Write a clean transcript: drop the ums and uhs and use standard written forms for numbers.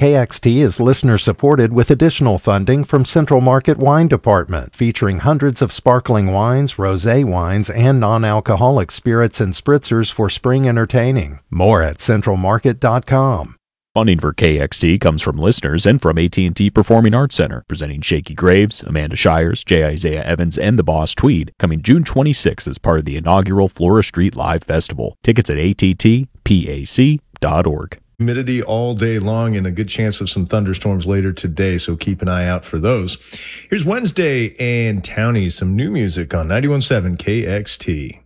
KXT is listener-supported with additional funding from Central Market Wine Department, featuring hundreds of sparkling wines, rosé wines, and non-alcoholic spirits and spritzers for spring entertaining. More at centralmarket.com. Funding for KXT comes from listeners and from AT&T Performing Arts Center, presenting Shakey Graves, Amanda Shires, J. Isaiah Evans, and The Boss Tweed, coming June 26th as part of the inaugural Flora Street Live Festival. Tickets at attpac.org. Humidity all day long and a good chance of some thunderstorms later today, so keep an eye out for those. Here's Wednesday and Townie, some new music on 91.7 KXT.